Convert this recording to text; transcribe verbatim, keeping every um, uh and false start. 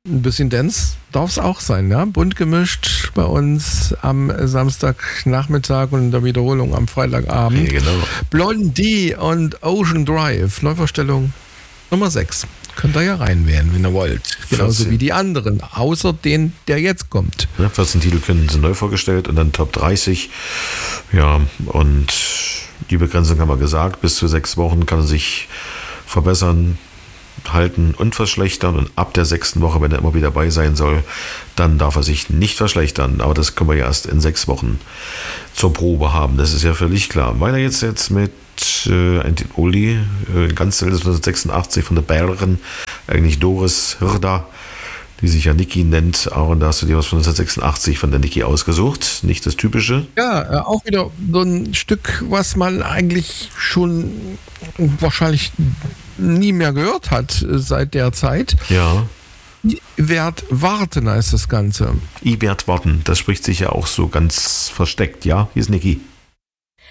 ein bisschen Dance darf es auch sein, ja? Bunt gemischt bei uns am Samstagnachmittag und in der Wiederholung am Freitagabend. Ja, genau. Blondie und Ocean Drive, Neuvorstellung Nummer sechs. Könnt ihr ja reinwählen, wenn ihr wollt. Genauso vierzehn. wie die anderen, außer den, der jetzt kommt. Ja, vierzehn Titel können sie neu vorgestellt und dann Top dreißig. Ja, und die Begrenzung haben wir gesagt, bis zu sechs Wochen kann er sich verbessern, halten und verschlechtern, und ab der sechsten Woche, wenn er immer wieder dabei sein soll, dann darf er sich nicht verschlechtern, aber das können wir ja erst in sechs Wochen zur Probe haben, das ist ja völlig klar. Weiter jetzt jetzt mit äh, ein Uli, äh, ganz selten neunzehnhundertsechsundachtzig von der Bären, eigentlich Doris Hirda, die sich ja Niki nennt, auch, und da hast du dir was von neunzehnhundertsechsundachtzig von der Niki ausgesucht, nicht das Typische. Ja, äh, auch wieder so ein Stück, was man eigentlich schon wahrscheinlich nie mehr gehört hat äh, seit der Zeit. Ja. Ich werd warten heißt das Ganze. Ich werd warten, das spricht sich ja auch so ganz versteckt, ja? Hier ist Niki.